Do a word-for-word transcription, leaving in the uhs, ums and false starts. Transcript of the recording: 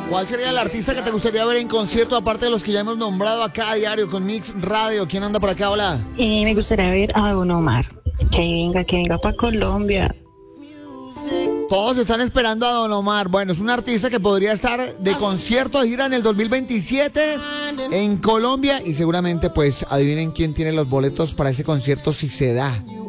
¿Cuál sería el artista que te gustaría ver en concierto, aparte de los que ya hemos nombrado acá a diario con Mix Radio? ¿Quién anda por acá? Hola. Eh, me gustaría ver a Don Omar. Que venga, que venga para Colombia. Todos están esperando a Don Omar. Bueno, es un artista que podría estar de concierto de gira en el dos mil veintisiete en Colombia y seguramente pues adivinen quién tiene los boletos para ese concierto si se da.